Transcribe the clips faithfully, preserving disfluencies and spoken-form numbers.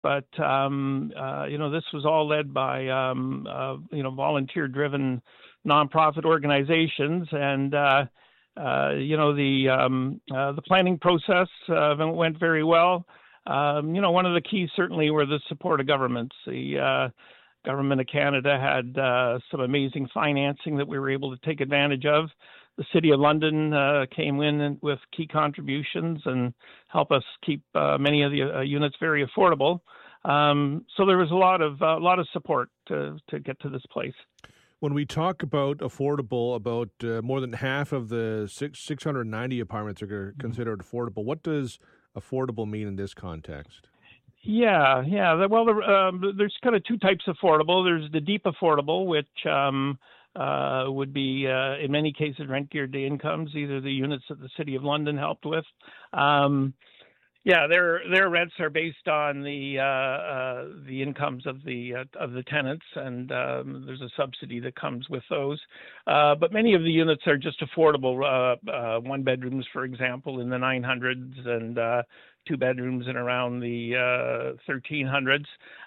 but um, uh, you know, this was all led by um, uh, you know volunteer-driven nonprofit organizations, and uh, uh, you know the um, uh, the planning process uh, went very well. Um, you know, one of the keys certainly were the support of governments. The uh, government of Canada had uh, some amazing financing that we were able to take advantage of. The City of London uh, came in with key contributions and helped us keep uh, many of the uh, units very affordable. Um, so there was a lot of a uh, lot of support to to get to this place. When we talk about affordable, about uh, more than half of the six, 690 apartments are considered affordable. What does affordable mean in this context? Yeah, yeah. Well, there, um, there's kind of two types of affordable. There's the deep affordable, which um, uh, would be, uh, in many cases, rent-geared to incomes, either the units that the City of London helped with. Um, yeah, their their rents are based on the uh, uh, the incomes of the uh, of the tenants, and um, there's a subsidy that comes with those. Uh, but many of the units are just affordable, uh, uh, one bedrooms, for example, in the nine hundreds, and uh, two bedrooms in around the uh, thirteen hundreds.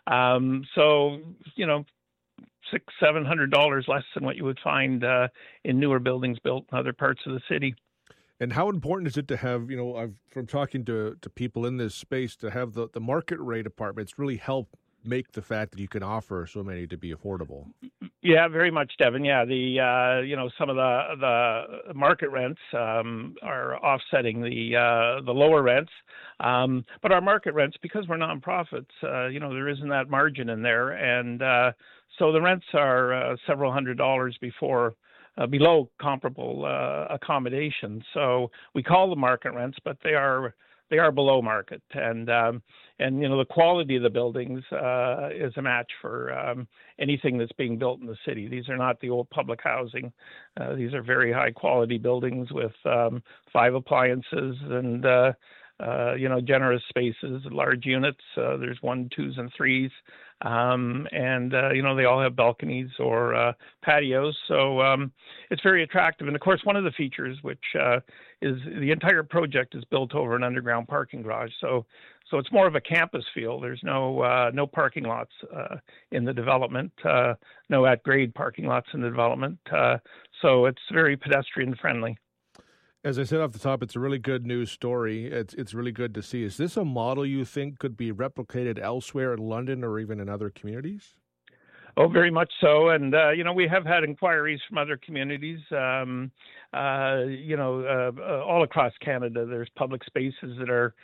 Um, so, you know, six, seven hundred dollars less than what you would find uh, in newer buildings built in other parts of the city. And how important is it to have, you know, I've, from talking to, to people in this space, to have the, the market rate apartments really help make the fact that you can offer so many to be affordable? Yeah, very much, Devin. Yeah, the uh, you know some of the the market rents um, are offsetting the uh, the lower rents, um, but our market rents, because we're nonprofits, uh, you know there isn't that margin in there, and uh, so the rents are uh, several hundred dollars before. Uh, below comparable uh, accommodations. So we call them market rents, but they are they are below market. And um, and you know the quality of the buildings uh, is a match for um, anything that's being built in the city. These are not the old public housing. Uh, these are very high quality buildings with um, five appliances and uh, uh, you know generous spaces, large units. Uh, there's one, twos, and threes. Um, and, uh, you know, they all have balconies or uh, patios. So um, it's very attractive. And, of course, one of the features, which uh, is the entire project is built over an underground parking garage. So so it's more of a campus feel. There's no uh, no parking lots uh, in the development, uh, no at-grade parking lots in the development. Uh, so it's very pedestrian friendly. As I said off the top, it's a really good news story. It's it's really good to see. Is this a model you think could be replicated elsewhere in London or even in other communities? Oh, very much so. And, uh, you know, we have had inquiries from other communities, um, uh, you know, uh, all across Canada. There's public spaces that are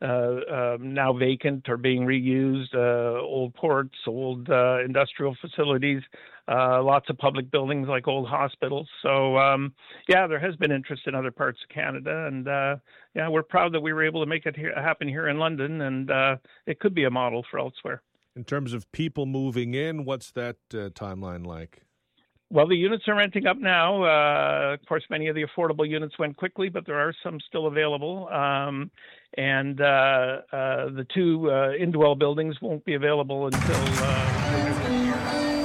uh, um, now vacant or being reused, uh, old ports, old uh, industrial facilities, uh, lots of public buildings like old hospitals. So, um, yeah, there has been interest in other parts of Canada. And, uh, yeah, we're proud that we were able to make it here, happen here in London. And uh, it could be a model for elsewhere. In terms of people moving in, what's that uh, timeline like? Well, the units are renting up now. Uh, of course, many of the affordable units went quickly, but there are some still available. Um, and uh, uh, the two uh, Indwell buildings won't be available until uh, later this year.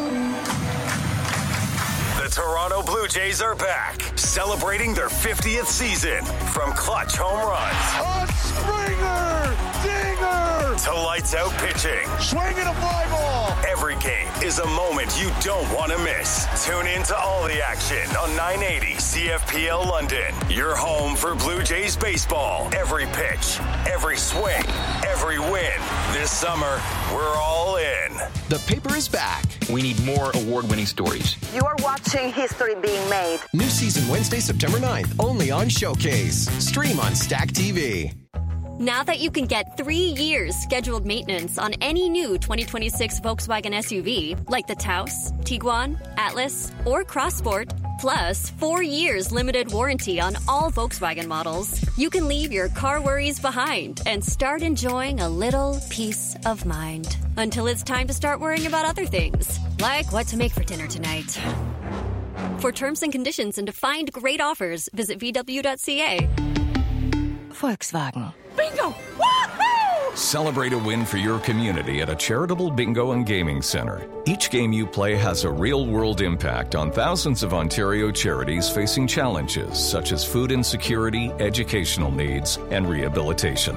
The Toronto Blue Jays are back, celebrating their fiftieth season. From clutch home runs. A Springer! Dinger! To lights out pitching. Swinging a fly ball! Every game is a moment you don't want to miss. Tune in to all the action on nine eighty C F P L London. Your home for Blue Jays baseball. Every pitch, every swing, every win. This summer, we're all in. The paper is back. We need more award-winning stories. You are watching history being made. New season Wednesday, September ninth, only on Showcase. Stream on Stack T V. Now that you can get three years scheduled maintenance on any new twenty twenty-six Volkswagen S U V, like the Taos, Tiguan, Atlas, or Crossport, plus four years limited warranty on all Volkswagen models, you can leave your car worries behind and start enjoying a little peace of mind. Until it's time to start worrying about other things, like what to make for dinner tonight. For terms and conditions and to find great offers, visit v w dot c a. Volkswagen. Bingo! Woohoo! Celebrate a win for your community at a charitable bingo and gaming center. Each game you play has a real-world impact on thousands of Ontario charities facing challenges such as food insecurity, educational needs, and rehabilitation.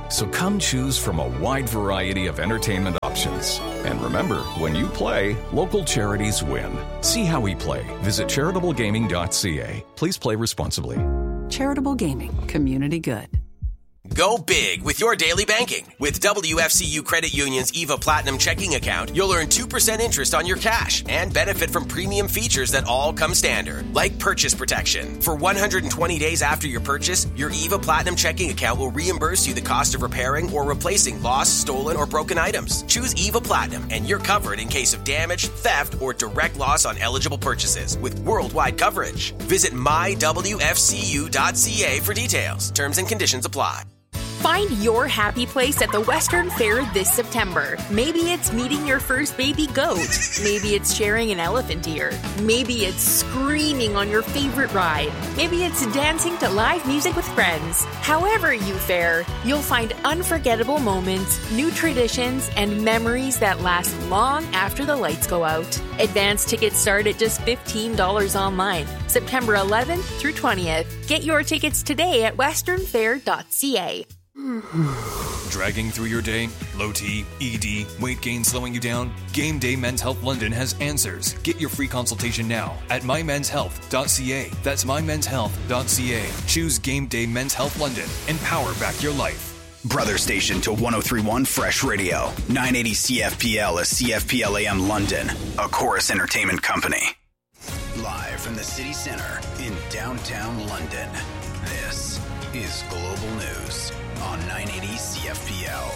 So come choose from a wide variety of entertainment options. And remember, when you play, local charities win. See how we play. Visit charitable gaming dot c a. Please play responsibly. Charitable Gaming. Community good. Go big with your daily banking. With W F C U Credit Union's EVA Platinum checking account, you'll earn two percent interest on your cash and benefit from premium features that all come standard, like purchase protection. For one hundred twenty days after your purchase, your EVA Platinum checking account will reimburse you the cost of repairing or replacing lost, stolen, or broken items. Choose EVA Platinum and you're covered in case of damage, theft, or direct loss on eligible purchases with worldwide coverage. Visit my w f c u dot c a for details. Terms and conditions apply. Find your happy place at the Western Fair this September. Maybe it's meeting your first baby goat. Maybe it's sharing an elephant ear. Maybe it's screaming on your favorite ride. Maybe it's dancing to live music with friends. However you fare, you'll find unforgettable moments, new traditions, and memories that last long after the lights go out. Advance tickets start at just fifteen dollars online, September eleventh through twentieth. Get your tickets today at western fair dot c a. Dragging through your day? Low T, E D, weight gain slowing you down? Game Day Men's Health London has answers. Get your free consultation now at my men's health dot c a. That's my men's health dot c a. Choose Game Day Men's Health London and power back your life. Brother station to one oh three point one Fresh Radio. nine eighty C F P L is C F P L A M London, a Chorus Entertainment company. Live from the city center in downtown London, this is Global News on nine eighty C F P L.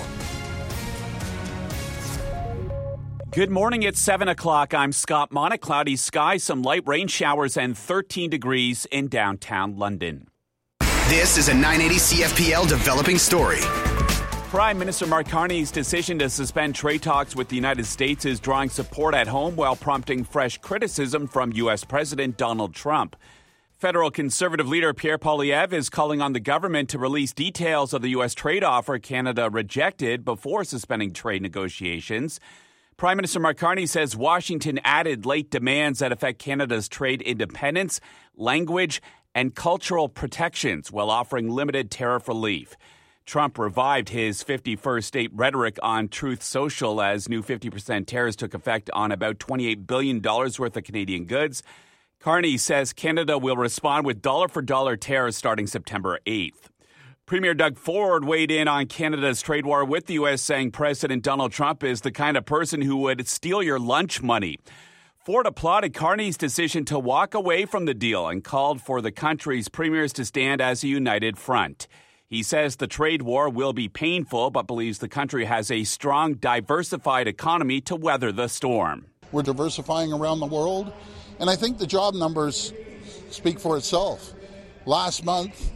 Good morning, it's seven o'clock. I'm Scott Monick. Cloudy skies, some light rain showers, and thirteen degrees in downtown London. This is a nine eighty C F P L developing story. Prime Minister Mark Carney's decision to suspend trade talks with the United States is drawing support at home while prompting fresh criticism from U S. President Donald Trump. Federal Conservative leader Pierre Poilievre is calling on the government to release details of the U S trade offer Canada rejected before suspending trade negotiations. Prime Minister Mark Carney says Washington added late demands that affect Canada's trade independence, language, and cultural protections while offering limited tariff relief. Trump revived his fifty-first state rhetoric on Truth Social as new fifty percent tariffs took effect on about twenty-eight billion dollars worth of Canadian goods. Carney says Canada will respond with dollar-for-dollar tariffs starting September eighth. Premier Doug Ford weighed in on Canada's trade war with the U S, saying President Donald Trump is the kind of person who would steal your lunch money. Ford applauded Carney's decision to walk away from the deal and called for the country's premiers to stand as a united front. He says the trade war will be painful, but believes the country has a strong, diversified economy to weather the storm. We're diversifying around the world, and I think the job numbers speak for itself. Last month,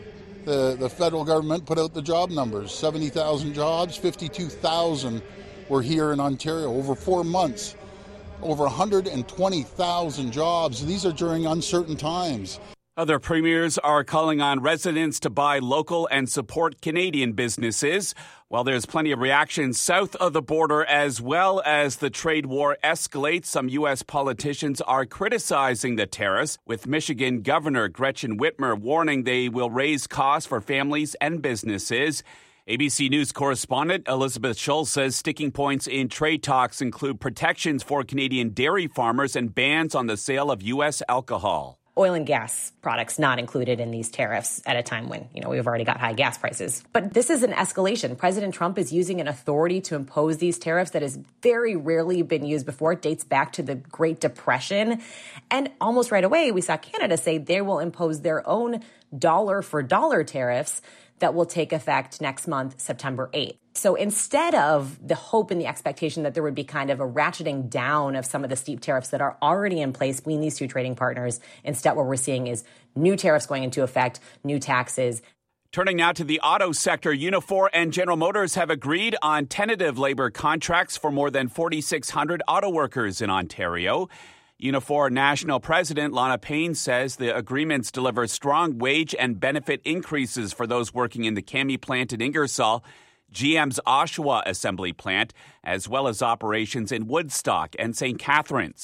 the, the federal government put out the job numbers. seventy thousand jobs, fifty-two thousand were here in Ontario over four months. Over one hundred twenty thousand jobs. These are during uncertain times. Other premiers are calling on residents to buy local and support Canadian businesses. While there's plenty of reaction south of the border as well as the trade war escalates, some U S politicians are criticizing the tariffs, with Michigan Governor Gretchen Whitmer warning they will raise costs for families and businesses. A B C News correspondent Elizabeth Schultz says sticking points in trade talks include protections for Canadian dairy farmers and bans on the sale of U S alcohol. Oil and gas products not included in these tariffs at a time when, you know, we've already got high gas prices. But this is an escalation. President Trump is using an authority to impose these tariffs that has very rarely been used before. It dates back to the Great Depression. And almost right away, we saw Canada say they will impose their own dollar-for-dollar tariffs that will take effect next month, September eighth. So instead of the hope and the expectation that there would be kind of a ratcheting down of some of the steep tariffs that are already in place between these two trading partners, instead what we're seeing is new tariffs going into effect, new taxes. Turning now to the auto sector, Unifor and General Motors have agreed on tentative labor contracts for more than forty-six hundred auto workers in Ontario. Unifor National President Lana Payne says the agreements deliver strong wage and benefit increases for those working in the Cami plant in Ingersoll, G M's Oshawa assembly plant, as well as operations in Woodstock and Saint Catharines.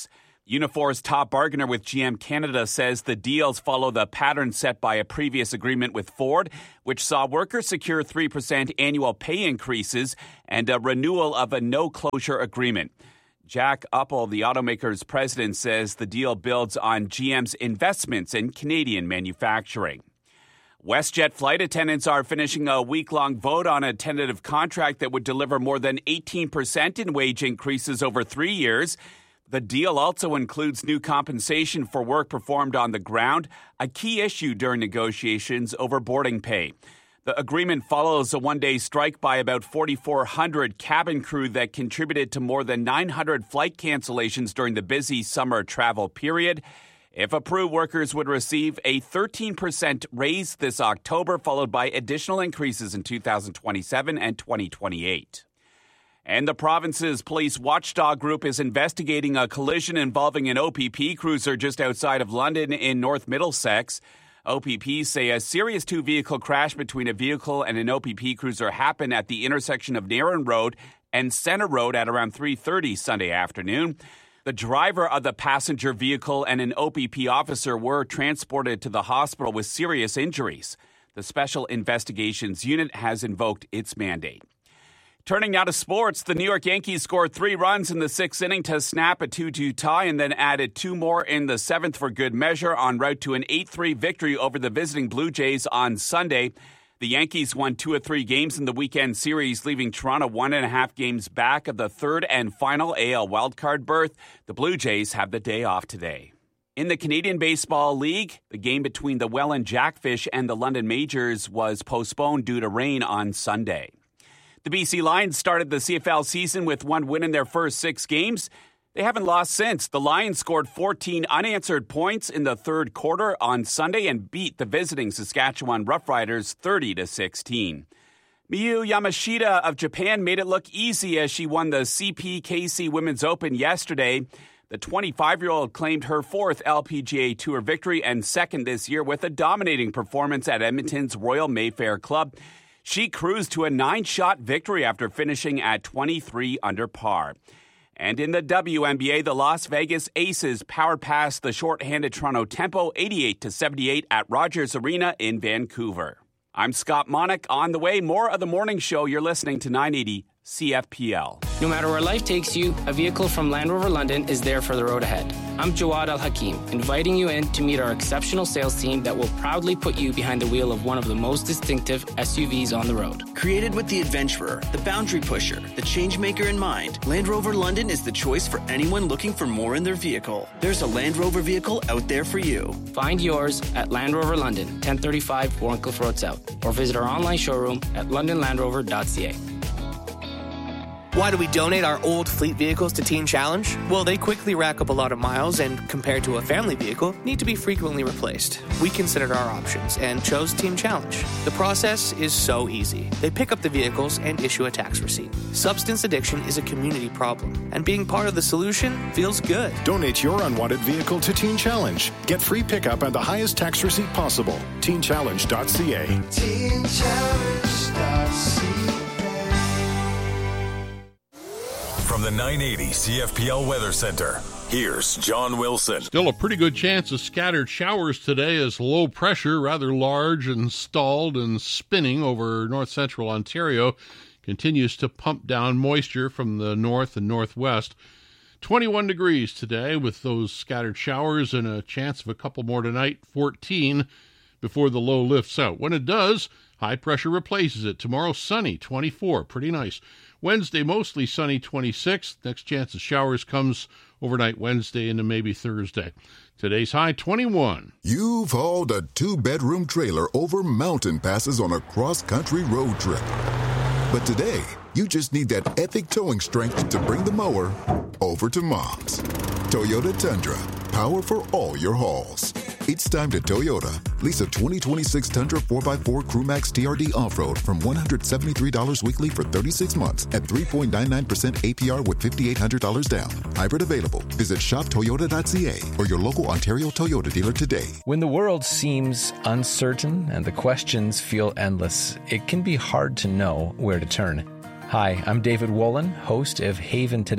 Unifor's top bargainer with G M Canada says the deals follow the pattern set by a previous agreement with Ford, which saw workers secure three percent annual pay increases and a renewal of a no-closure agreement. Jack Uppel, the automaker's president, says the deal builds on G M's investments in Canadian manufacturing. WestJet flight attendants are finishing a week-long vote on a tentative contract that would deliver more than eighteen percent in wage increases over three years. The deal also includes new compensation for work performed on the ground, a key issue during negotiations over boarding pay. The agreement follows a one-day strike by about forty-four hundred cabin crew that contributed to more than nine hundred flight cancellations during the busy summer travel period. If approved, workers would receive a thirteen percent raise this October, followed by additional increases in two thousand twenty-seven and twenty twenty-eight. And the province's police watchdog group is investigating a collision involving an O P P cruiser just outside of London in North Middlesex. O P P say a serious two-vehicle crash between a vehicle and an O P P cruiser happened at the intersection of Nairn Road and Centre Road at around three thirty Sunday afternoon. The driver of the passenger vehicle and an O P P officer were transported to the hospital with serious injuries. The Special Investigations Unit has invoked its mandate. Turning now to sports, the New York Yankees scored three runs in the sixth inning to snap a two two tie and then added two more in the seventh for good measure en route to an eight three victory over the visiting Blue Jays on Sunday. The Yankees won two of three games in the weekend series, leaving Toronto one and a half games back of the third and final A L wildcard berth. The Blue Jays have the day off today. In the Canadian Baseball League, the game between the Welland Jackfish and the London Majors was postponed due to rain on Sunday. The B C Lions started the C F L season with one win in their first six games. They haven't lost since. The Lions scored fourteen unanswered points in the third quarter on Sunday and beat the visiting Saskatchewan Roughriders thirty to sixteen. Miyu Yamashita of Japan made it look easy as she won the C P K C Women's Open yesterday. The twenty-five-year-old claimed her fourth L P G A Tour victory and second this year with a dominating performance at Edmonton's Royal Mayfair Club. She cruised to a nine-shot victory after finishing at twenty-three under par. And in the W N B A, the Las Vegas Aces powered past the short-handed Toronto Tempo eighty-eight to seventy-eight at Rogers Arena in Vancouver. I'm Scott Monick. On the way, more of the morning show. You're listening to nine eighty C F P L. No matter where life takes you, a vehicle from Land Rover London is there for the road ahead. I'm Jawad Al-Hakim, inviting you in to meet our exceptional sales team that will proudly put you behind the wheel of one of the most distinctive S U Vs on the road. Created with the adventurer, the boundary pusher, the changemaker in mind, Land Rover London is the choice for anyone looking for more in their vehicle. There's a Land Rover vehicle out there for you. Find yours at Land Rover London, ten thirty-five Warncliffe Road South, or visit our online showroom at london land rover dot c a. Why do we donate our old fleet vehicles to Teen Challenge? Well, they quickly rack up a lot of miles and, compared to a family vehicle, need to be frequently replaced. We considered our options and chose Teen Challenge. The process is so easy. They pick up the vehicles and issue a tax receipt. Substance addiction is a community problem, and being part of the solution feels good. Donate your unwanted vehicle to Teen Challenge. Get free pickup and the highest tax receipt possible. teen challenge dot c a. teen challenge dot c a. From the nine eighty C F P L Weather Center, here's John Wilson. Still a pretty good chance of scattered showers today as low pressure, rather large and stalled and spinning over north-central Ontario, continues to pump down moisture from the north and northwest. twenty-one degrees today with those scattered showers and a chance of a couple more tonight, fourteen before the low lifts out. When it does, high pressure replaces it. Tomorrow, sunny, twenty-four, pretty nice. Wednesday, mostly sunny, twenty-six. Next chance of showers comes overnight Wednesday into maybe Thursday. Today's high, twenty-one. You've hauled a two-bedroom trailer over mountain passes on a cross-country road trip. But today, you just need that epic towing strength to bring the mower over to Mom's. Toyota Tundra, power for all your hauls. It's time to Toyota. Lease a twenty twenty-six Tundra four by four Crewmax T R D Off-Road from one hundred seventy-three dollars weekly for thirty-six months at three point nine nine percent A P R with five thousand eight hundred dollars down. Hybrid available. Visit shop toyota dot c a or your local Ontario Toyota dealer today. When the world seems uncertain and the questions feel endless, it can be hard to know where to turn. Hi, I'm David Wolin, host of Haven Today,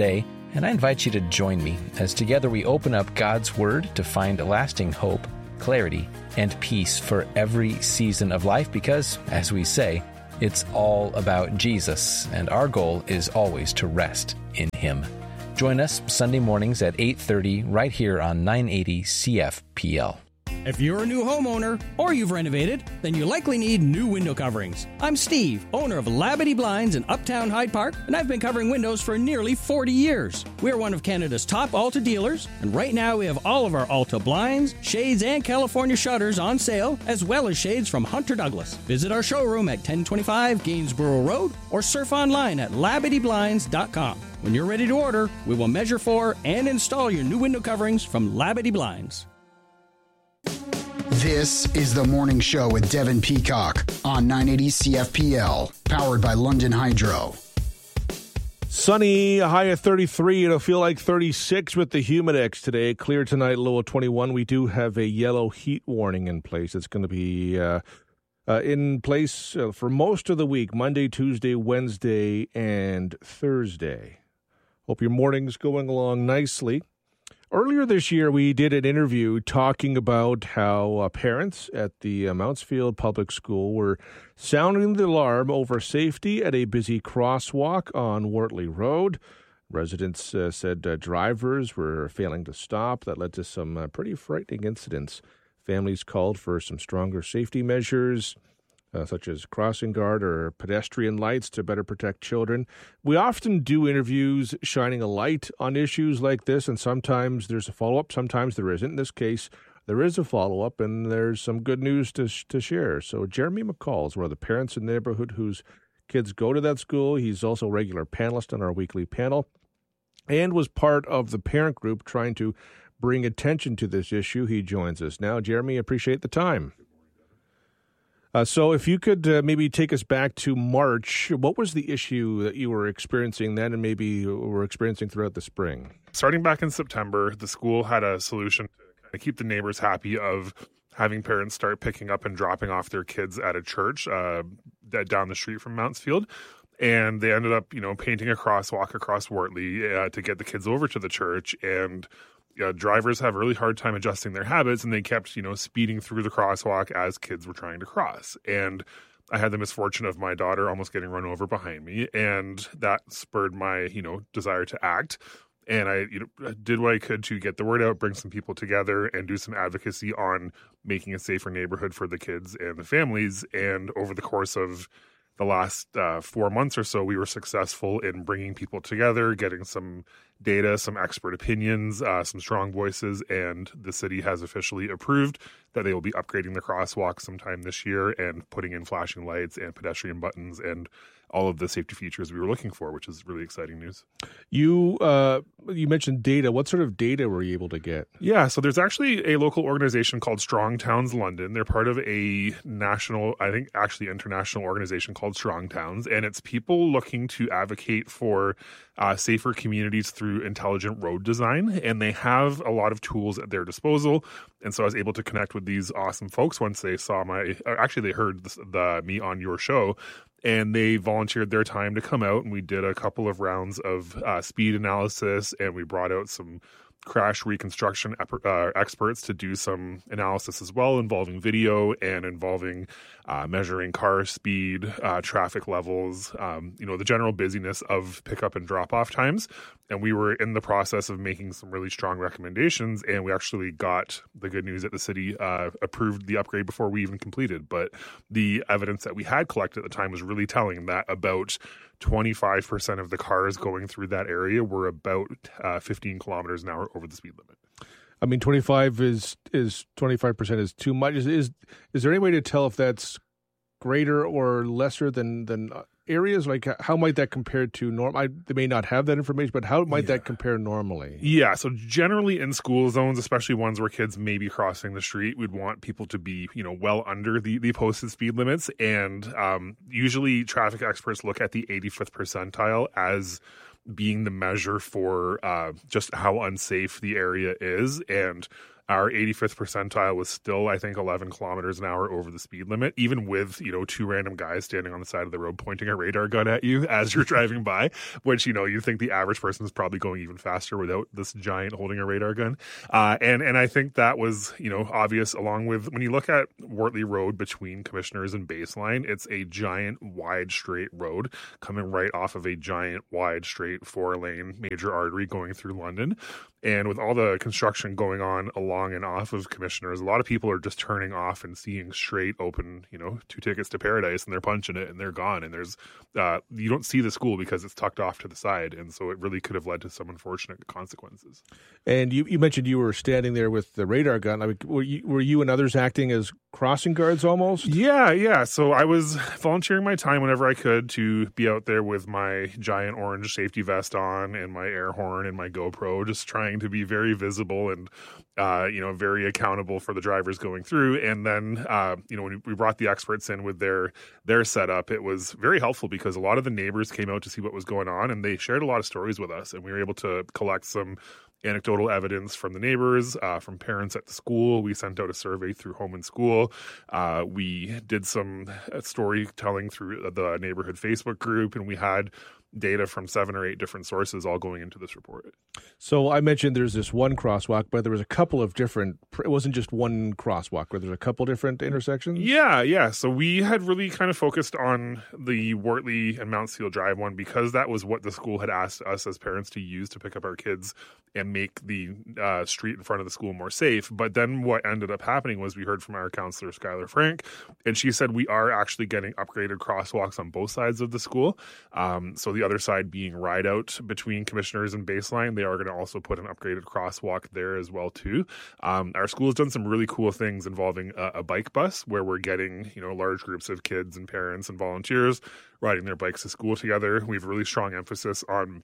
And I invite you to join me as together we open up God's Word to find lasting hope, clarity, and peace for every season of life because, as we say, it's all about Jesus, and our goal is always to rest in Him. Join us Sunday mornings at eight thirty right here on nine eighty C F P L. If you're a new homeowner or you've renovated, then you likely need new window coverings. I'm Steve, owner of Labadee Blinds in Uptown Hyde Park, and I've been covering windows for nearly forty years. We're one of Canada's top Alta dealers, and right now we have all of our Alta blinds, shades, and California shutters on sale, as well as shades from Hunter Douglas. Visit our showroom at ten twenty-five Gainsborough Road or surf online at labadee blinds dot com. When you're ready to order, we will measure for and install your new window coverings from Labadee Blinds. This is The Morning Show with Devin Peacock on nine eighty C F P L, powered by London Hydro. Sunny, a high of thirty-three. It'll feel like thirty-six with the Humidex today. Clear tonight, low of twenty-one. We do have a yellow heat warning in place. It's going to be uh, uh, in place uh, for most of the week, Monday, Tuesday, Wednesday, and Thursday. Hope your morning's going along nicely. Earlier this year, we did an interview talking about how uh, parents at the uh, Mountsfield Public School were sounding the alarm over safety at a busy crosswalk on Wortley Road. Residents uh, said uh, drivers were failing to stop. That led to some uh, pretty frightening incidents. Families called for some stronger safety measures, Uh, such as crossing guard or pedestrian lights to better protect children. We often do interviews shining a light on issues like this, and sometimes there's a follow-up, sometimes there isn't. In this case, there is a follow-up, and there's some good news to to share. So Jeremy McCall is one of the parents in the neighborhood whose kids go to that school. He's also a regular panelist on our weekly panel and was part of the parent group trying to bring attention to this issue. He joins us now. Jeremy, appreciate the time. Uh, so if you could uh, maybe take us back to March, what was the issue that you were experiencing then and maybe were experiencing throughout the spring? Starting back in September, the school had a solution to kind of keep the neighbors happy of having parents start picking up and dropping off their kids at a church uh, down the street from Mountsfield. And they ended up, you know, painting a crosswalk across Wortley uh, to get the kids over to the church. And Uh, drivers have a really hard time adjusting their habits, and they kept, you know, speeding through the crosswalk as kids were trying to cross. And I had the misfortune of my daughter almost getting run over behind me, and that spurred my, you know, desire to act. And I, you know, did what I could to get the word out, bring some people together, and do some advocacy on making a safer neighborhood for the kids and the families. And over the course of the last uh, four months or so, we were successful in bringing people together, getting some data, some expert opinions, uh, some strong voices, and the city has officially approved that they will be upgrading the crosswalk sometime this year and putting in flashing lights and pedestrian buttons and all of the safety features we were looking for, which is really exciting news. You uh, you mentioned data. What sort of data were you able to get? Yeah, so there's actually a local organization called Strong Towns London. They're part of a national, I think actually international organization called Strong Towns, and it's people looking to advocate for uh, safer communities through intelligent road design, and they have a lot of tools at their disposal. And so I was able to connect with these awesome folks once they saw my, actually they heard the, the me on your show, and they volunteered their time to come out, and we did a couple of rounds of uh, speed analysis, and we brought out some crash reconstruction uh, experts to do some analysis as well, involving video and involving uh, measuring car speed, uh, traffic levels, um, you know, the general busyness of pickup and drop-off times. And we were in the process of making some really strong recommendations, and we actually got the good news that the city uh, approved the upgrade before we even completed. But the evidence that we had collected at the time was really telling that about twenty-five percent of the cars going through that area were about uh, fifteen kilometers an hour over the speed limit. I mean, twenty-five is is twenty-five percent is too much. Is, is is there any way to tell if that's greater or lesser than than areas? Like, how might that compare to norm? I, they may not have that information, but how might yeah. that compare normally? Yeah, so generally in school zones, especially ones where kids may be crossing the street, we'd want people to be, you know, well under the, the posted speed limits. And um, usually traffic experts look at the eighty-fifth percentile as being the measure for uh, just how unsafe the area is. And Our eighty-fifth percentile was still, I think, eleven kilometers an hour over the speed limit, even with, you know, two random guys standing on the side of the road pointing a radar gun at you as you're driving by, which, you know, you think the average person is probably going even faster without this giant holding a radar gun. Uh, and, and I think that was, you know, obvious, along with when you look at Wortley Road between Commissioners and Baseline, it's a giant wide straight road coming right off of a giant wide straight four lane major artery going through London. And with all the construction going on along and off of Commissioners, a lot of people are just turning off and seeing straight open, you know, two tickets to paradise, and they're punching it and they're gone. And there's, uh, you don't see the school because it's tucked off to the side. And so it really could have led to some unfortunate consequences. And you, you mentioned you were standing there with the radar gun. I mean, were you, were you and others acting as crossing guards almost? Yeah, yeah. So I was volunteering my time whenever I could to be out there with my giant orange safety vest on and my air horn and my GoPro, just trying to be very visible and, uh, you know, very accountable for the drivers going through. And then, uh, you know, when we brought the experts in with their their setup, it was very helpful because a lot of the neighbors came out to see what was going on, and they shared a lot of stories with us, and we were able to collect some anecdotal evidence from the neighbors, uh, from parents at the school. We sent out a survey through Home and School. Uh, we did some storytelling through the neighborhood Facebook group, and we had data from seven or eight different sources all going into this report. So I mentioned there's this one crosswalk, but there was a couple of different, it wasn't just one crosswalk, where there's a couple different intersections? Yeah, yeah. So we had really kind of focused on the Wortley and Mount Seal Drive one because that was what the school had asked us as parents to use to pick up our kids and make the uh, street in front of the school more safe. But then what ended up happening was we heard from our counselor, Skylar Frank, and she said we are actually getting upgraded crosswalks on both sides of the school. Um, so the The other side being ride out between Commissioners and Baseline, they are going to also put an upgraded crosswalk there as well too. Um, our school has done some really cool things involving a, a bike bus where we're getting, you know, large groups of kids and parents and volunteers riding their bikes to school together. We have a really strong emphasis on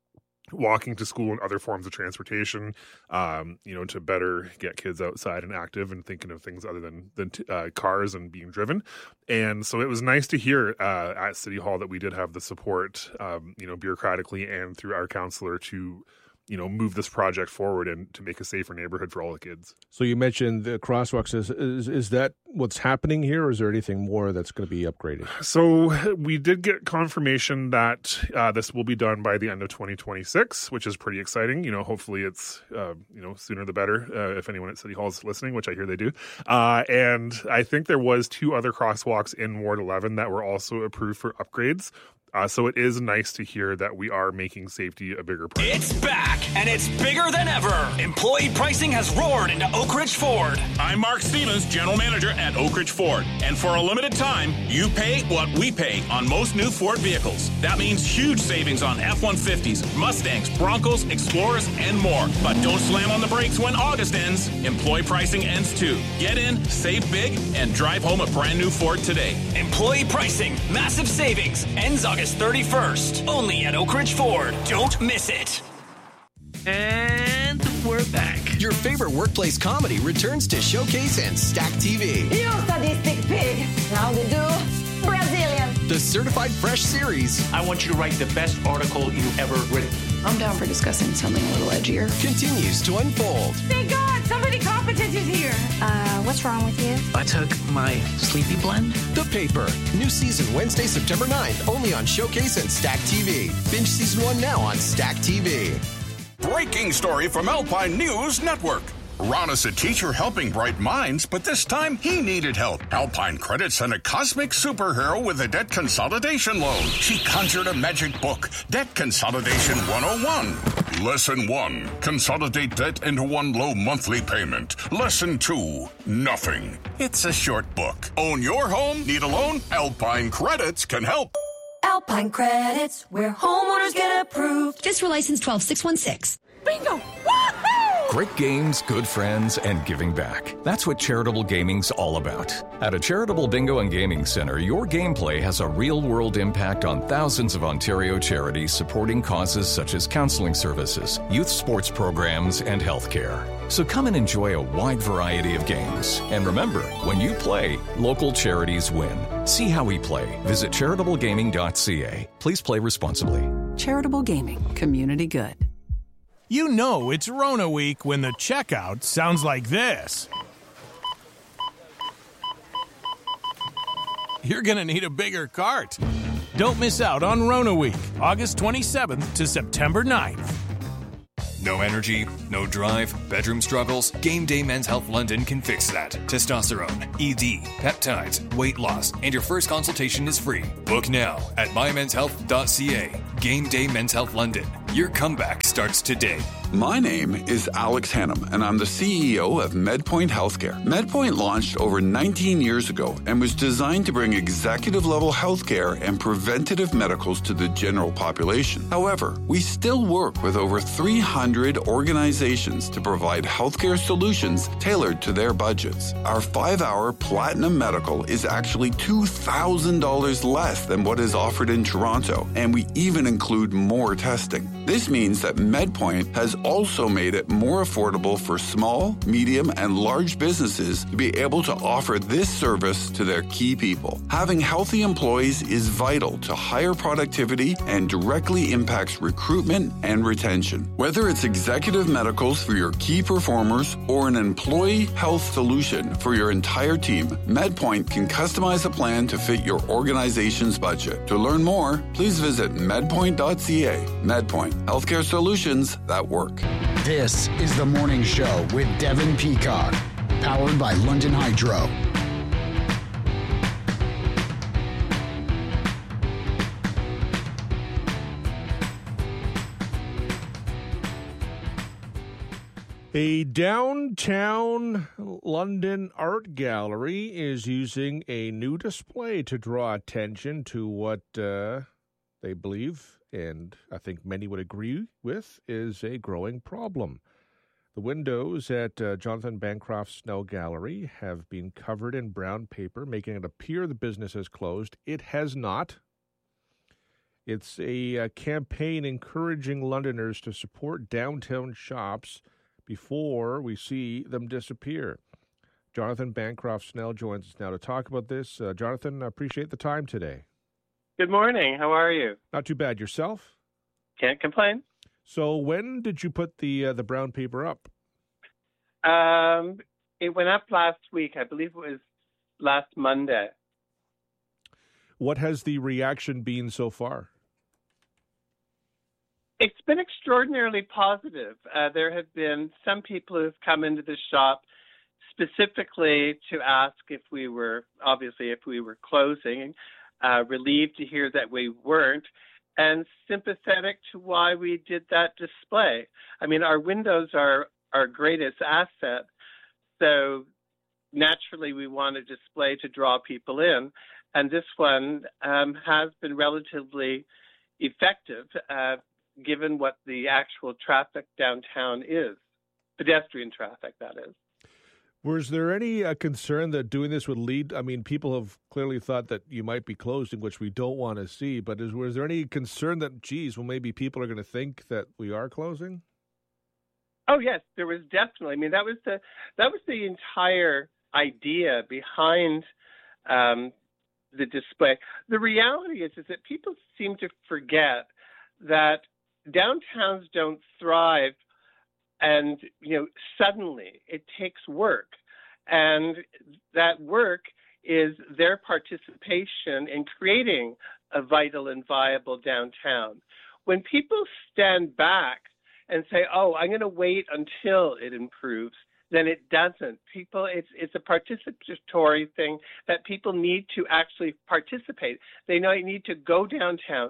walking to school and other forms of transportation, um, you know, to better get kids outside and active and thinking of things other than, than t- uh, cars and being driven. And so it was nice to hear uh, at City Hall that we did have the support, um, you know, bureaucratically and through our counselor to, you know, move this project forward and to make a safer neighborhood for all the kids. So you mentioned the crosswalks. Is, is, is that what's happening here, or is there anything more that's going to be upgraded? So we did get confirmation that uh, this will be done by the end of twenty twenty-six, which is pretty exciting. You know, hopefully it's, uh, you know, sooner the better uh, if anyone at City Hall is listening, which I hear they do. Uh, and I think there was two other crosswalks in Ward eleven that were also approved for upgrades. Uh, so it is nice to hear that we are making safety a bigger priority. It's back, and it's bigger than ever. Employee pricing has roared into Oak Ridge Ford. I'm Mark Stevens, General Manager at Oak Ridge Ford. And for a limited time, you pay what we pay on most new Ford vehicles. That means huge savings on F one fifties, Mustangs, Broncos, Explorers, and more. But don't slam on the brakes when August ends. Employee pricing ends too. Get in, save big, and drive home a brand new Ford today. Employee pricing, massive savings, ends August thirty-first. Only at Oak Ridge Ford. Don't miss it. And we're back. Your favorite workplace comedy returns to Showcase and Stack T V. You sadistic pig. How they do? Brazilian. The Certified Fresh series. I want you to write the best article you've ever written. I'm down for discussing something a little edgier. Continues to unfold. Thank God, somebody competent is here. Uh, what's wrong with you? I took my sleepy blend. The Paper. New season Wednesday, September ninth, only on Showcase and Stack T V. Binge season one now on Stack T V. Breaking story from Alpine News Network. Ron is a teacher helping bright minds, but this time he needed help. Alpine Credit sent a cosmic superhero with a debt consolidation loan. She conjured a magic book, Debt Consolidation one oh one. Lesson one, consolidate debt into one low monthly payment. Lesson two, nothing. It's a short book. Own your home? Need a loan? Alpine Credits can help. Alpine Credits, where homeowners get approved. Just for license twelve six one six. Bingo! Woohoo! Great games, good friends, and giving back. That's what charitable gaming's all about. At a charitable bingo and gaming center, your gameplay has a real-world impact on thousands of Ontario charities supporting causes such as counseling services, youth sports programs, and healthcare. So come and enjoy a wide variety of games. And remember, when you play, local charities win. See how we play. Visit charitable gaming dot c a. Please play responsibly. Charitable gaming. Community good. You know it's Rona week when the checkout sounds like this. You're going to need a bigger cart. Don't miss out on Rona week, August twenty-seventh to September ninth. No energy, no drive, bedroom struggles? Game Day Men's Health London can fix that. Testosterone, E D, peptides, weight loss, and your first consultation is free. Book now at my mens health dot c a. Game Day Men's Health London. Your comeback starts today. My name is Alex Hannum, and I'm the C E O of MedPoint Healthcare. MedPoint launched over nineteen years ago and was designed to bring executive-level healthcare and preventative medicals to the general population. However, we still work with over three hundred organizations to provide healthcare solutions tailored to their budgets. Our five-hour Platinum Medical is actually two thousand dollars less than what is offered in Toronto, and we even include more testing. This means that MedPoint has also made it more affordable for small, medium, and large businesses to be able to offer this service to their key people. Having healthy employees is vital to higher productivity and directly impacts recruitment and retention. Whether it's executive medicals for your key performers or an employee health solution for your entire team, MedPoint can customize a plan to fit your organization's budget. To learn more, please visit medpoint dot c a. MedPoint, healthcare solutions that work. This is The Morning Show with Devin Peacock, powered by London Hydro. A downtown London art gallery is using a new display to draw attention to what uh, they believe, and I think many would agree with, is a growing problem. The windows at uh, Jonathan Bancroft Snell Gallery have been covered in brown paper, making it appear the business has closed. It has not. It's a uh, campaign encouraging Londoners to support downtown shops before we see them disappear. Jonathan Bancroft Snell joins us now to talk about this. Uh, Jonathan, I appreciate the time today. Good morning. How are you? Not too bad. Yourself? Can't complain. So when did you put the uh, the brown paper up? Um, it went up last week. I believe it was last Monday. What has the reaction been so far? It's been extraordinarily positive. Uh, there have been some people who have come into the shop specifically to ask if we were, obviously, if we were closing, uh, relieved to hear that we weren't, and sympathetic to why we did that display. I mean, our windows are our greatest asset, so naturally we want a display to draw people in, and this one um, has been relatively effective, uh, given what the actual traffic downtown is, pedestrian traffic, that is. Was there any uh, concern that doing this would lead, I mean, people have clearly thought that you might be closing, which we don't want to see, but is, was there any concern that, geez, well, maybe people are going to think that we are closing? Oh, yes, there was definitely. I mean, that was the, that was the entire idea behind um, the display. The reality is, is that people seem to forget that downtowns don't thrive and, you know, suddenly. It takes work. And that work is their participation in creating a vital and viable downtown. When people stand back and say, oh, I'm going to wait until it improves, then it doesn't. People, it's it's a participatory thing that people need to actually participate. They know they need to go downtown.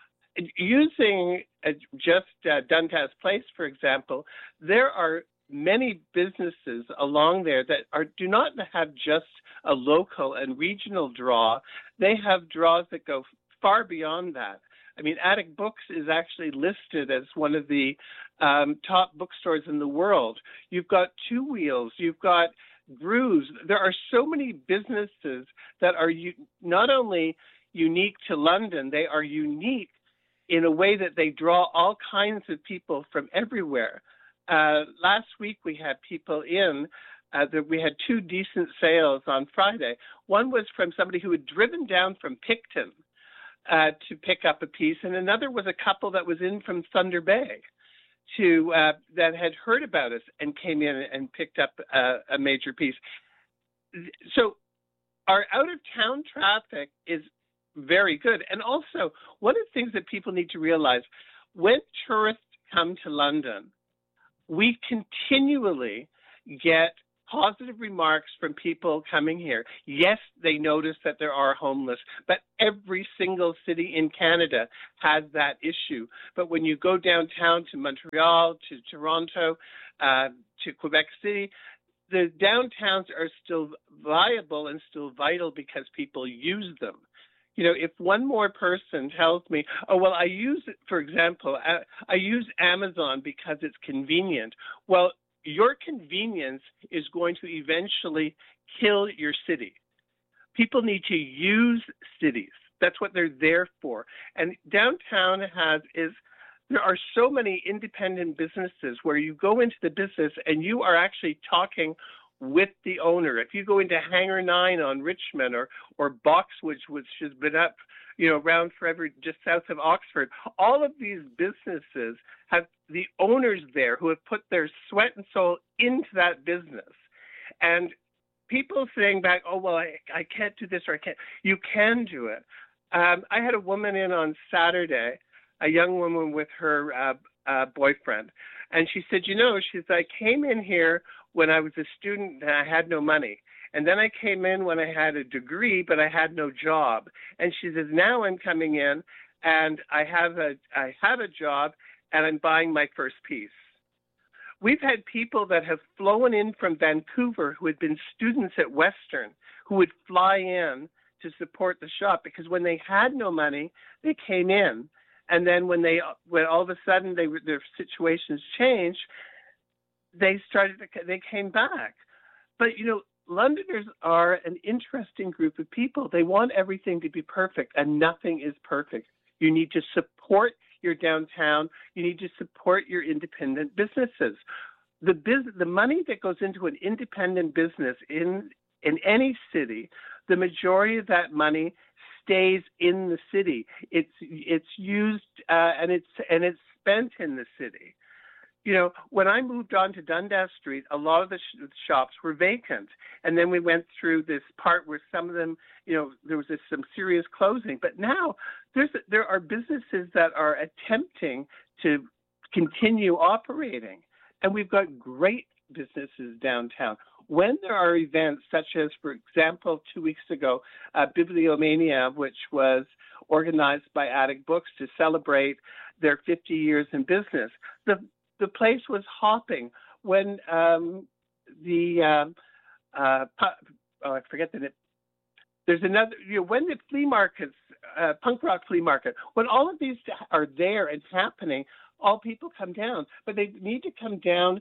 Using uh, just uh, Dundas Place, for example, there are many businesses along there that are do not have just a local and regional draw. They have draws that go far beyond that. I mean, Attic Books is actually listed as one of the um, top bookstores in the world. You've got Two Wheels. You've got Grooves. There are so many businesses that are u- not only unique to London, they are unique in a way that they draw all kinds of people from everywhere. Uh, last week we had people in, uh, that we had two decent sales on Friday. One was from somebody who had driven down from Picton uh, to pick up a piece, and another was a couple that was in from Thunder Bay. to uh, that had heard about us and came in and picked up uh, a major piece. So our out-of-town traffic is very good. And also, one of the things that people need to realize, when tourists come to London, we continually get positive remarks from people coming here. Yes, they notice that there are homeless, but every single city in Canada has that issue. But when you go downtown to Montreal, to Toronto, uh, to Quebec City, the downtowns are still viable and still vital because people use them. You know, if one more person tells me, oh, well, I use it, for example, I, I use Amazon because it's convenient. Well, your convenience is going to eventually kill your city. People need to use cities. That's what they're there for. And downtown has is there are so many independent businesses where you go into the business and you are actually talking with the owner. If you go into Hangar Nine on Richmond or or Boxwood, which has been up, you know, around forever just south of Oxford, all of these businesses have the owners there who have put their sweat and soul into that business. And people saying back, oh, well, I, I can't do this or I can't. You can do it. Um, I had a woman in on Saturday, a young woman with her uh, uh, boyfriend. And she said, you know, she said, I came in here when I was a student and I had no money. And then I came in when I had a degree, but I had no job. And she says, now I'm coming in and I have a I have a job and I'm buying my first piece. We've had people that have flown in from Vancouver who had been students at Western who would fly in to support the shop because when they had no money, they came in. And then when they, when all of a sudden they, their situations changed, they started, to, they came back. But, you know, Londoners are an interesting group of people. They want everything to be perfect, and nothing is perfect. You need to support your downtown. You need to support your independent businesses. The business, the money that goes into an independent business in in any city, the majority of that money stays in the city. It's it's used uh, and it's and it's spent in the city. You know, when I moved on to Dundas Street, a lot of the sh- shops were vacant, and then we went through this part where some of them, you know, there was this, some serious closing. But now there's there are businesses that are attempting to continue operating, and we've got great businesses downtown. When there are events such as, for example, two weeks ago, uh, Bibliomania, which was organized by Attic Books to celebrate their fifty years in business, the the place was hopping. When um, the um, uh, oh, I forget the name. There's another. You know, when the flea markets, uh, punk rock flea market, when all of these are there and happening, all people come down. But they need to come down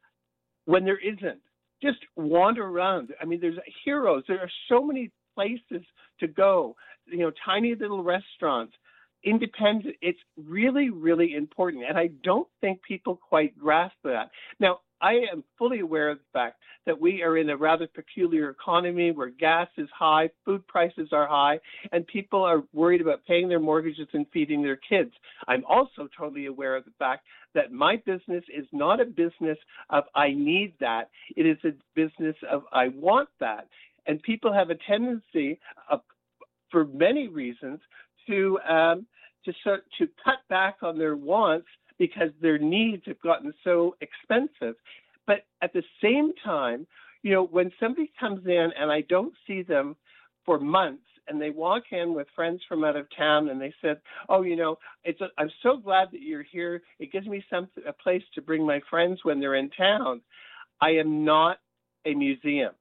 when there isn't. Just wander around. I mean, there's heroes. There are so many places to go. You know, tiny little restaurants. Independent, it's really, really important. And I don't think people quite grasp that. Now, I am fully aware of the fact that we are in a rather peculiar economy where gas is high, food prices are high, and people are worried about paying their mortgages and feeding their kids. I'm also totally aware of the fact that my business is not a business of I need that. It is a business of I want that. And people have a tendency, of, for many reasons, to um, to start to cut back on their wants because their needs have gotten so expensive. But at the same time, you know, when somebody comes in and I don't see them for months and they walk in with friends from out of town and they said, oh, you know, it's a, I'm so glad that you're here. It gives me some a place to bring my friends when they're in town. I am not a museum.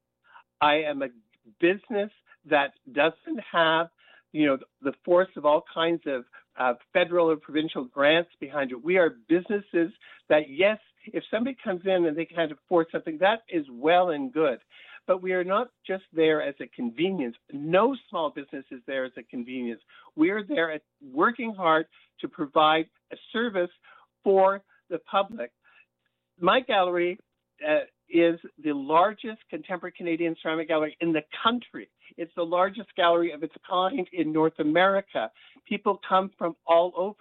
I am a business that doesn't have, you know, the force of all kinds of uh, federal or provincial grants behind it. We are businesses that, yes, if somebody comes in and they can't afford something, that is well and good. But we are not just there as a convenience. No small business is there as a convenience. We are there at working hard to provide a service for the public. My gallery uh, is the largest contemporary Canadian ceramic gallery in the country. It's the largest gallery of its kind in North America. People come from all over.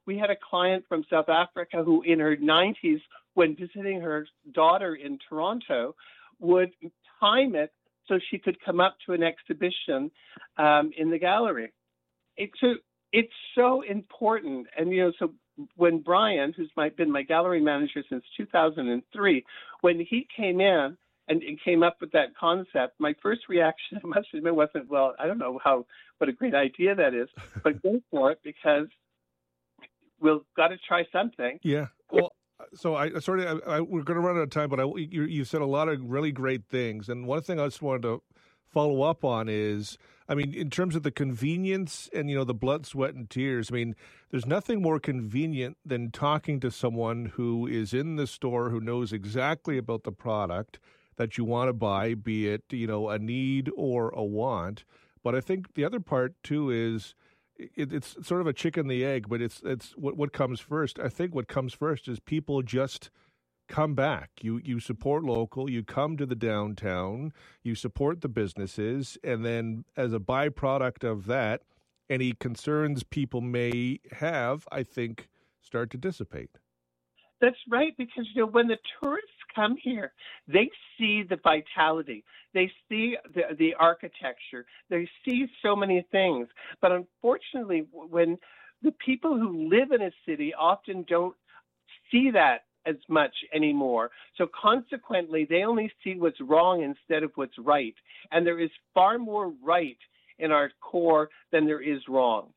We had a client from South Africa who in her nineties, when visiting her daughter in Toronto, would time it so she could come up to an exhibition um, in the gallery. It's so, it's so important. And, you know, so when Brian, who's my, been my gallery manager since two thousand three, when he came in and, and came up with that concept, my first reaction, I must admit, wasn't, well, I don't know how what a great idea that is, but go for it because we've got to try something. Yeah. Well, so I sorry, I, I, we're going to run out of time, but I, you, you said a lot of really great things. And one thing I just wanted to follow up on is, I mean, in terms of the convenience and, you know, the blood, sweat, and tears, I mean, there's nothing more convenient than talking to someone who is in the store, who knows exactly about the product that you want to buy, be it, you know, a need or a want. But I think the other part, too, is it, it's sort of a chicken and the egg, but it's it's what, what comes first. I think what comes first is people just come back. You you support local, you come to the downtown, you support the businesses, and then as a byproduct of that, any concerns people may have, I think, start to dissipate. That's right, because, you know, when the tourists come here, they see the vitality, they see the, the architecture, they see so many things. But unfortunately, when the people who live in a city often don't see that as much anymore. So consequently, they only see what's wrong instead of what's right. And there is far more right in our core than there is wrong.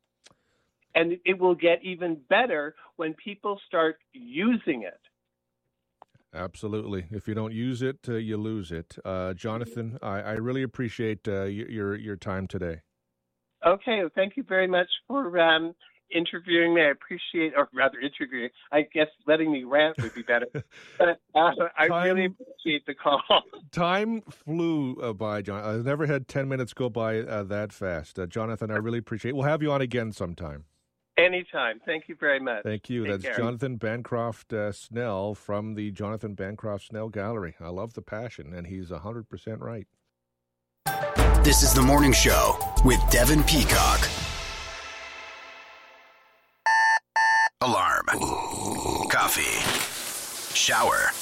And it will get even better when people start using it. Absolutely. If you don't use it, uh, you lose it. Uh, Jonathan, I, I really appreciate uh, your your time today. Okay. Well, thank you very much for um, interviewing me. I appreciate, or rather interviewing, I guess letting me rant would be better. But uh, I time, really appreciate the call. Time flew uh, by, John. I've never had ten minutes go by uh, that fast. Uh, Jonathan, I really appreciate it. We'll have you on again sometime. Anytime. Thank you very much. Thank you. Take That's care. Jonathan Bancroft uh, Snell from the Jonathan Bancroft Snell Gallery. I love the passion, and he's one hundred percent right. This is The Morning Show with Devin Peacock. Alarm. Coffee. Shower.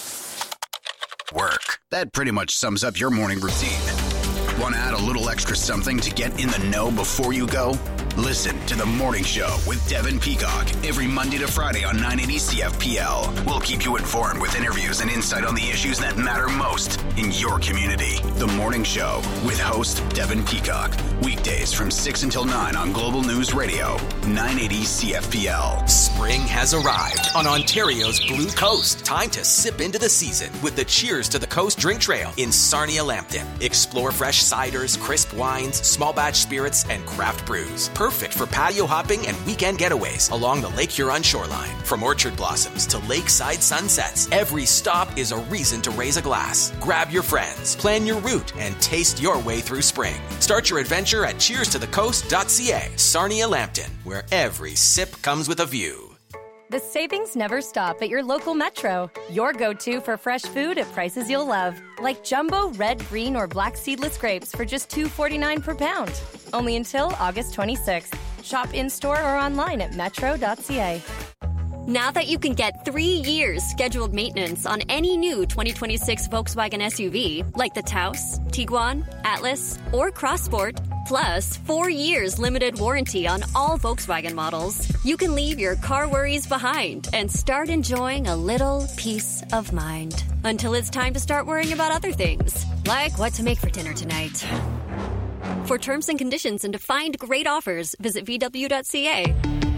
Work. That pretty much sums up your morning routine. Want to add a little extra something to get in the know before you go? Listen to The Morning Show with Devin Peacock every Monday to Friday on nine eighty C F P L. We'll keep you informed with interviews and insight on the issues that matter most in your community. The Morning Show with host Devin Peacock. Weekdays from six until nine on Global News Radio, nine eighty C F P L. Spring has arrived on Ontario's Blue Coast. Time to sip into the season with the Cheers to the Coast Drink Trail in Sarnia, Lambton. Explore fresh ciders, crisp wines, small batch spirits, and craft brews. Perfect for patio hopping and weekend getaways along the Lake Huron shoreline. From orchard blossoms to lakeside sunsets, every stop is a reason to raise a glass. Grab your friends, plan your route, and taste your way through spring. Start your adventure at cheers to the coast dot c a. Sarnia, Lambton, where every sip comes with a view. The savings never stop at your local Metro. Your go-to for fresh food at prices you'll love. Like jumbo red, green, or black seedless grapes for just two dollars and forty-nine cents per pound. Only until August twenty-sixth. Shop in-store or online at metro dot c a. Now that you can get three years scheduled maintenance on any new twenty twenty-six Volkswagen S U V, like the Taos, Tiguan, Atlas, or Crossport, plus four years limited warranty on all Volkswagen models, you can leave your car worries behind and start enjoying a little peace of mind. Until it's time to start worrying about other things, like what to make for dinner tonight. For terms and conditions and to find great offers, visit v w dot c a.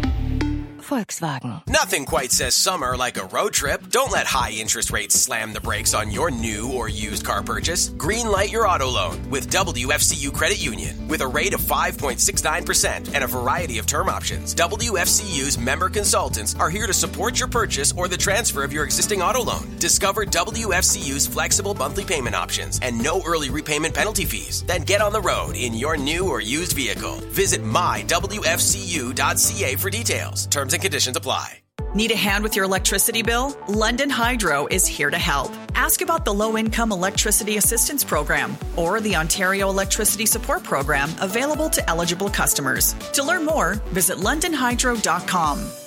Volkswagen. Nothing quite says summer like a road trip. Don't let high interest rates slam the brakes on your new or used car purchase. Greenlight your auto loan with W F C U Credit Union. With a rate of five point six nine percent and a variety of term options, W F C U's member consultants are here to support your purchase or the transfer of your existing auto loan. Discover W F C U's flexible monthly payment options and no early repayment penalty fees. Then get on the road in your new or used vehicle. Visit my w f c u dot c a for details. Terms and conditions apply. Need a hand with your electricity bill? London Hydro is here to help. Ask about the Low-Income Electricity Assistance Program or the Ontario Electricity Support Program available to eligible customers. To learn more, visit london hydro dot com.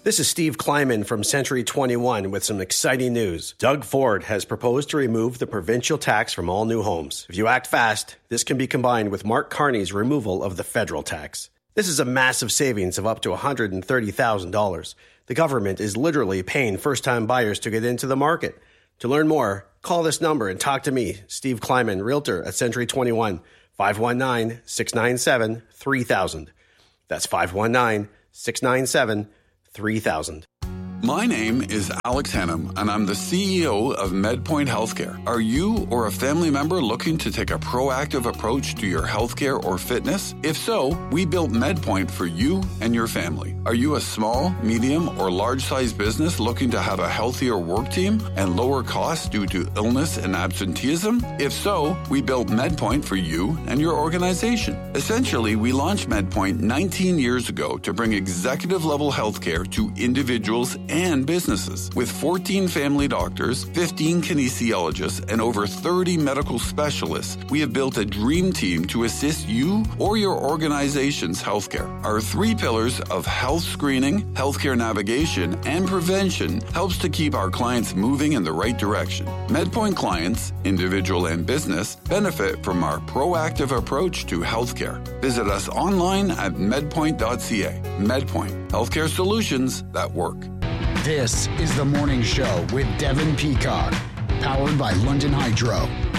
This is Steve Kleiman from Century twenty-one with some exciting news. Doug Ford has proposed to remove the provincial tax from all new homes. If you act fast, this can be combined with Mark Carney's removal of the federal tax. This is a massive savings of up to one hundred thirty thousand dollars. The government is literally paying first-time buyers to get into the market. To learn more, call this number and talk to me, Steve Kleiman, Realtor at Century twenty-one, five one nine, six nine seven, three thousand. That's five one nine, six nine seven, three thousand. My name is Alex Hannum, and I'm the C E O of MedPoint Healthcare. Are you or a family member looking to take a proactive approach to your healthcare or fitness? If so, we built MedPoint for you and your family. Are you a small, medium, or large-sized business looking to have a healthier work team and lower costs due to illness and absenteeism? If so, we built MedPoint for you and your organization. Essentially, we launched MedPoint nineteen years ago to bring executive-level healthcare to individuals and businesses. With fourteen family doctors, fifteen kinesiologists, and over thirty medical specialists, we have built a dream team to assist you or your organization's healthcare. Our three pillars of health screening, healthcare navigation, and prevention helps to keep our clients moving in the right direction. MedPoint clients, individual and business, benefit from our proactive approach to healthcare. Visit us online at medpoint dot c a. MedPoint, healthcare solutions that work. This is The Morning Show with Devin Peacock, powered by London Hydro.